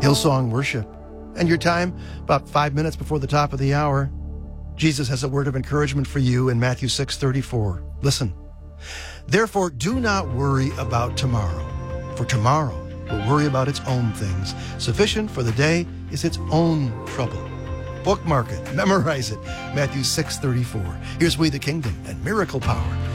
Hillsong Worship. And your time, about 5 minutes before the top of the hour, Jesus has a word of encouragement for you in Matthew 6:34. Listen. Therefore, do not worry about tomorrow, for tomorrow will worry about its own things. Sufficient for the day is its own trouble. Bookmark it, memorize it. Matthew 6:34. Here's We the Kingdom and Miracle Power